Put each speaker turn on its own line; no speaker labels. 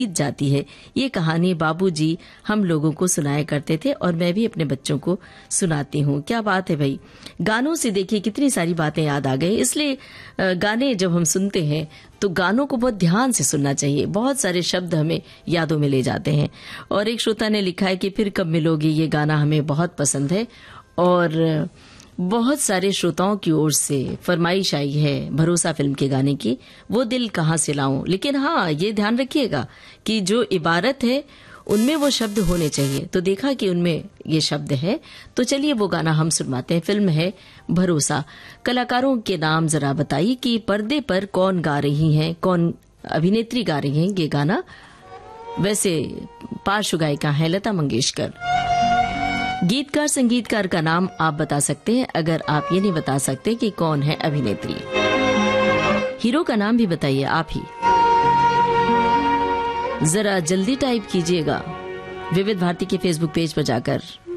बीत जाती है। ये कहानी बाबूजी हम लोगों को सुनाया करते थे और मैं भी अपने बच्चों को सुनाती हूँ। क्या बात है भाई, गानों से देखिए कितनी सारी बातें याद आ गई। इसलिए गाने जब हम सुनते हैं तो गानों को बहुत ध्यान से सुनना चाहिए। बहुत सारे शब्द हमें यादों में ले जाते हैं। और एक श्रोता ने लिखा है कि फिर कब मिलोगी, ये गाना हमें बहुत पसंद है और बहुत सारे श्रोताओं की ओर से फरमाइश आई है भरोसा फिल्म के गाने की, वो दिल कहाँ से लाऊं। लेकिन हाँ, ये ध्यान रखिएगा कि जो इबारत है उनमें वो शब्द होने चाहिए। तो देखा कि उनमें ये शब्द है, तो चलिए वो गाना हम सुनवाते हैं। फिल्म है भरोसा। कलाकारों के नाम जरा बताइए कि पर्दे पर कौन गा रही हैं, कौन अभिनेत्री गा रही हैं ये गाना। वैसे पार्श्व गायिका है लता मंगेशकर। गीतकार संगीतकार का नाम आप बता सकते हैं, अगर आप ये नहीं बता सकते कि कौन है अभिनेत्री। हीरो का नाम भी बताइए आप ही, जरा जल्दी टाइप कीजिएगा विविध भारती के फेसबुक पेज पर जाकर।